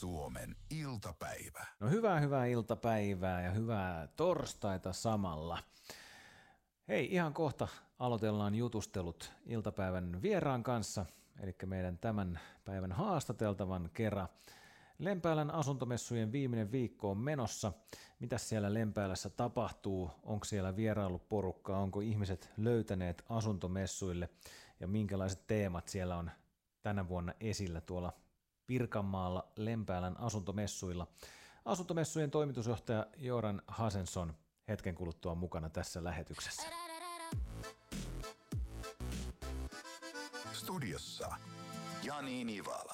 Suomen iltapäivä. No hyvää iltapäivää ja hyvää torstaita samalla. Hei, ihan kohta aloitellaan jutustelut iltapäivän vieraan kanssa, eli meidän tämän päivän haastateltavan kerran. Lempäälän asuntomessujen viimeinen viikko on menossa. Mitäs siellä Lempäälässä tapahtuu? Onko siellä vierailuporukkaa? Onko ihmiset löytäneet asuntomessuille? Ja minkälaiset teemat siellä on tänä vuonna esillä tuolla Pirkanmaalla Lempäälän asuntomessuilla? Asuntomessujen toimitusjohtaja Joran Hasenson hetken kuluttua mukana tässä lähetyksessä. Studiossa Jani Nivala.